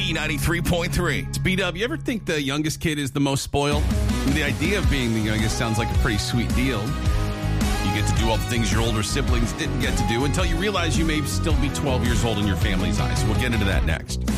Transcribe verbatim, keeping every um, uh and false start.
B ninety-three point three. It's B-Dub. You ever think the youngest kid is the most spoiled? I mean, the idea of being the youngest sounds like a pretty sweet deal. You get to do all the things your older siblings didn't get to do until you realize you may still be twelve years old in your family's eyes. We'll get into that next.